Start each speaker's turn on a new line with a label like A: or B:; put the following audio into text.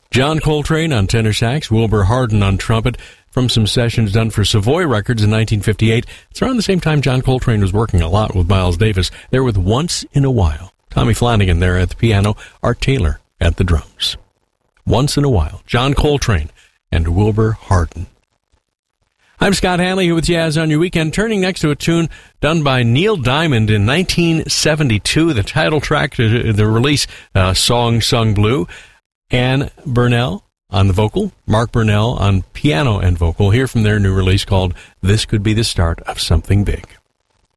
A: John Coltrane on tenor sax, Wilbur Harden on trumpet, from some sessions done for Savoy Records in 1958. It's around the same time John Coltrane was working a lot with Miles Davis. They're with Once in a While. Tommy Flanagan there at the piano, Art Taylor at the drums. Once in a While, John Coltrane and Wilbur Harden. I'm Scott Hanley here with Jazz on Your Weekend, turning next to a tune done by Neil Diamond in 1972, the title track to the release, Song Sung Blue. Ann Burnell on the vocal, Mark Burnell on piano and vocal. Hear from their new release called This Could Be the Start of Something Big.